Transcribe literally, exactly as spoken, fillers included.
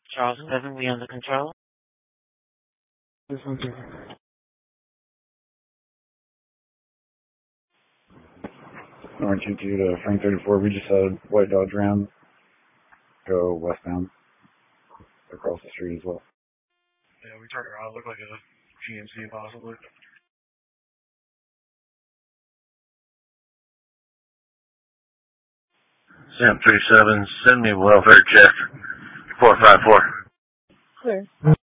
Charles seven, we under control? This one's Orange two two to Frank thirty-four, we just had a white Dodge Ram go westbound across the street as well. Yeah, we turned around, it looked like a G M C possibly. Sam three seven, send me welfare check four five four. Clear.